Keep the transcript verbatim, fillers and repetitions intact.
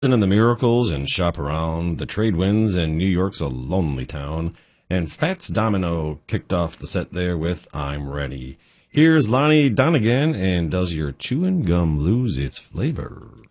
In the miracles and shop around. The trade winds and New York's a lonely town. And Fats Domino kicked off the set there with I'm Ready. Here's Lonnie Donegan and Does Your Chewing Gum Lose Its Flavor?